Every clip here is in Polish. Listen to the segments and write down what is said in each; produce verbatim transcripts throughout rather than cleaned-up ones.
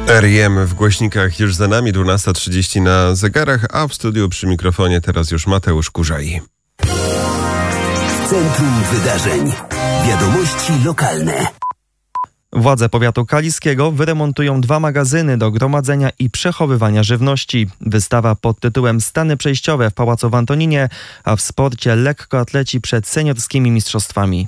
R E M w głośnikach już za nami, dwunasta trzydzieści na zegarach, a w studiu przy mikrofonie teraz już Mateusz Kurzaj. Centrum Wydarzeń. Wiadomości lokalne. Władze powiatu kaliskiego wyremontują dwa magazyny do gromadzenia i przechowywania żywności. Wystawa pod tytułem Stany przejściowe w Pałacu w Antoninie, a w sporcie lekkoatleci przed seniorskimi mistrzostwami.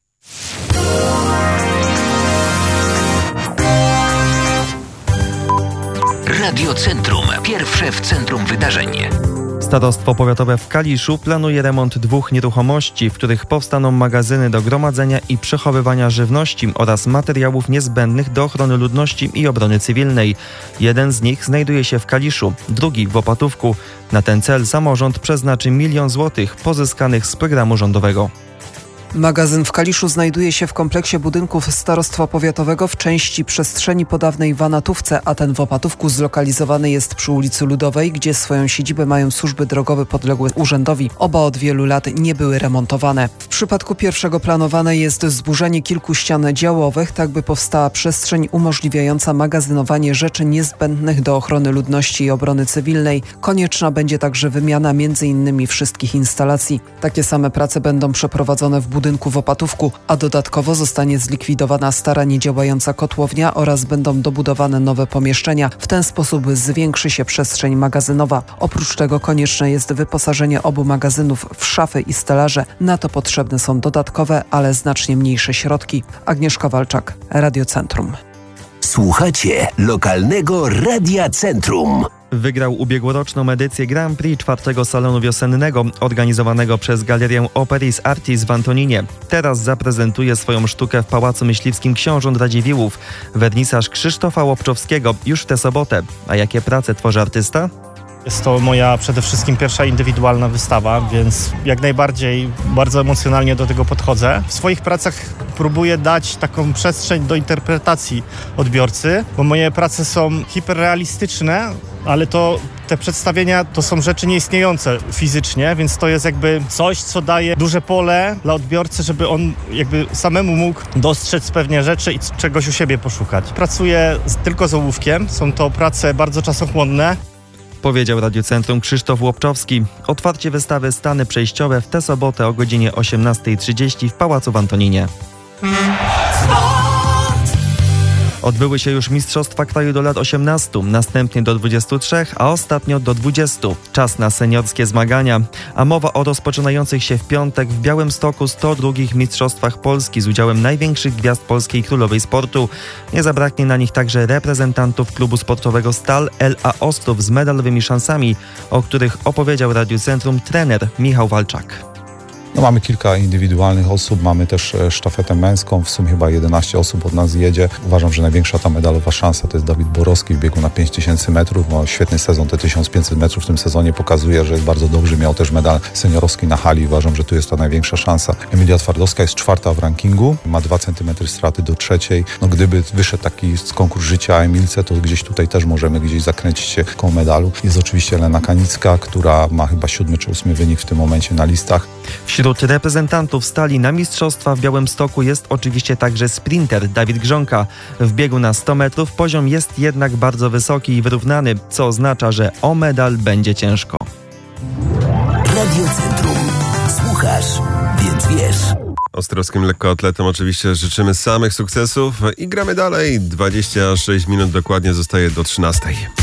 Radio Centrum. Pierwsze w centrum wydarzeń. Starostwo powiatowe w Kaliszu planuje remont dwóch nieruchomości, w których powstaną magazyny do gromadzenia i przechowywania żywności oraz materiałów niezbędnych do ochrony ludności i obrony cywilnej. Jeden z nich znajduje się w Kaliszu, drugi w Opatówku. Na ten cel samorząd przeznaczy milion złotych pozyskanych z programu rządowego. Magazyn w Kaliszu znajduje się w kompleksie budynków Starostwa Powiatowego w części przestrzeni po dawnej Wanatówce, a ten w Opatówku zlokalizowany jest przy ulicy Ludowej, gdzie swoją siedzibę mają służby drogowe podległe urzędowi. Oba od wielu lat nie były remontowane. W przypadku pierwszego planowane jest zburzenie kilku ścian działowych, tak by powstała przestrzeń umożliwiająca magazynowanie rzeczy niezbędnych do ochrony ludności i obrony cywilnej. Konieczna będzie także wymiana między innymi wszystkich instalacji. Takie same prace będą przeprowadzone w budynku budynku w Opatówku, a dodatkowo zostanie zlikwidowana stara niedziałająca kotłownia oraz będą dobudowane nowe pomieszczenia. W ten sposób zwiększy się przestrzeń magazynowa. Oprócz tego konieczne jest wyposażenie obu magazynów w szafy i stelaże. Na to potrzebne są dodatkowe, ale znacznie mniejsze środki. Agnieszka Walczak, Radio Centrum. Słuchacie lokalnego Radia Centrum. Wygrał ubiegłoroczną edycję Grand Prix czwartego salonu wiosennego organizowanego przez Galerię Operis Artis w Antoninie. Teraz zaprezentuje swoją sztukę w Pałacu Myśliwskim Książąt Radziwiłłów. Wernisaż Krzysztofa Łopczowskiego już w tę sobotę. A jakie prace tworzy artysta? Jest to moja przede wszystkim pierwsza indywidualna wystawa, więc jak najbardziej bardzo emocjonalnie do tego podchodzę. W swoich pracach próbuję dać taką przestrzeń do interpretacji odbiorcy, bo moje prace są hiperrealistyczne, ale to te przedstawienia to są rzeczy nieistniejące fizycznie, więc to jest jakby coś, co daje duże pole dla odbiorcy, żeby on jakby samemu mógł dostrzec pewnie rzeczy i czegoś u siebie poszukać. Pracuję z, tylko z ołówkiem, są to prace bardzo czasochłonne. Powiedział Radio Centrum Krzysztof Łopczowski. Otwarcie wystawy Stany przejściowe w tę sobotę o godzinie osiemnasta trzydzieści w Pałacu w Antoninie. Odbyły się już Mistrzostwa Kraju do lat osiemnastu, następnie do dwudziestu trzech, a ostatnio do dwudziestu. Czas na seniorskie zmagania. A mowa o rozpoczynających się w piątek w Białymstoku sto drugich Mistrzostwach Polski z udziałem największych gwiazd polskiej królowej sportu. Nie zabraknie na nich także reprezentantów klubu sportowego Stal L A Ostrów z medalowymi szansami, o których opowiedział Radiu Centrum trener Michał Walczak. No, mamy kilka indywidualnych osób, mamy też sztafetę męską, w sumie chyba jedenaście osób od nas jedzie. Uważam, że największa ta medalowa szansa to jest Dawid Borowski w biegu na pięć tysięcy metrów. No, świetny sezon, te tysiąc pięćset metrów w tym sezonie pokazuje, że jest bardzo dobry. Miał też medal seniorowski na hali. Uważam, że tu jest ta największa szansa. Emilia Twardowska jest czwarta w rankingu, ma dwa centymetry straty do trzeciej. No, gdyby wyszedł taki konkurs życia Emilce, to gdzieś tutaj też możemy gdzieś zakręcić się koło medalu. Jest oczywiście Lena Kanicka, która ma chyba siódmy czy ósmy wynik w tym momencie na listach. Wśród reprezentantów Stali na mistrzostwa w Białymstoku jest oczywiście także sprinter Dawid Grząka. W biegu na sto metrów poziom jest jednak bardzo wysoki i wyrównany, co oznacza, że o medal będzie ciężko. Radio Centrum. Słuchasz, więc wiesz. Ostrowskim lekkoatletom oczywiście życzymy samych sukcesów i gramy dalej. dwadzieścia sześć minut dokładnie zostaje do trzynastej.